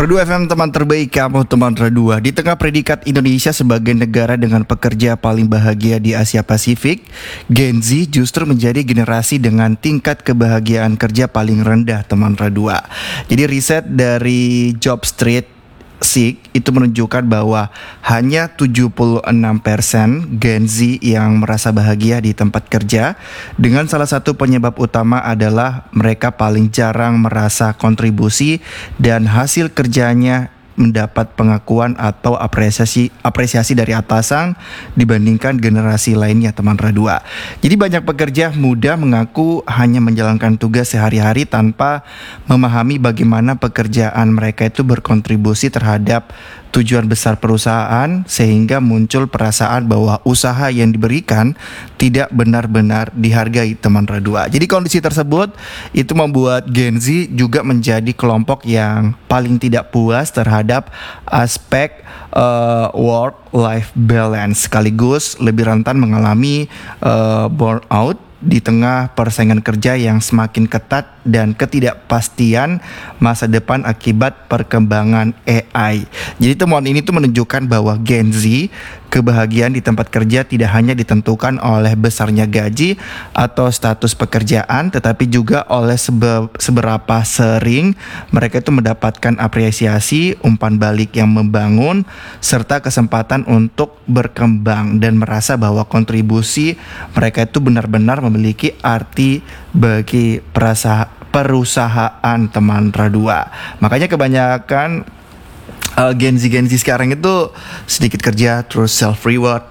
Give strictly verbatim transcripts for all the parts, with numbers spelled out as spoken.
Radu F M, teman terbaik kamu, teman Radua. Di tengah predikat Indonesia sebagai negara dengan pekerja paling bahagia di Asia Pasifik, Gen Z justru menjadi generasi dengan tingkat kebahagiaan kerja paling rendah, teman Radua. Jadi riset dari Jobstreet Seek itu menunjukkan bahwa hanya tujuh puluh enam persen Gen Z yang merasa bahagia di tempat kerja, dengan salah satu penyebab utama adalah mereka paling jarang merasa kontribusi dan hasil kerjanya mendapat pengakuan atau apresiasi apresiasi dari atasan dibandingkan generasi lainnya, teman Radua. Jadi banyak pekerja muda mengaku hanya menjalankan tugas sehari-hari tanpa memahami bagaimana pekerjaan mereka itu berkontribusi terhadap tujuan besar perusahaan, sehingga muncul perasaan bahwa usaha yang diberikan tidak benar-benar dihargai, teman Radua. Jadi kondisi tersebut itu membuat Gen Z juga menjadi kelompok yang paling tidak puas terhadap aspek uh, work-life balance, sekaligus lebih rentan mengalami uh, burnout di tengah persaingan kerja yang semakin ketat dan ketidakpastian masa depan akibat perkembangan A I. Jadi temuan ini tuh menunjukkan bahwa Gen Z, kebahagiaan di tempat kerja tidak hanya ditentukan oleh besarnya gaji atau status pekerjaan, tetapi juga oleh sebe- seberapa sering mereka itu mendapatkan apresiasi, umpan balik yang membangun, serta kesempatan untuk berkembang dan merasa bahwa kontribusi mereka itu benar-benar memiliki arti bagi perasa- perusahaan, teman Radua. Makanya kebanyakan uh, Gen Z Gen Z sekarang itu sedikit kerja terus self reward.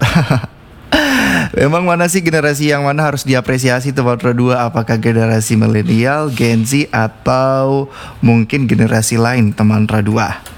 Memang mana sih generasi yang mana harus diapresiasi, teman Radua? Apakah generasi milenial, Gen Z, atau mungkin generasi lain, teman Radua?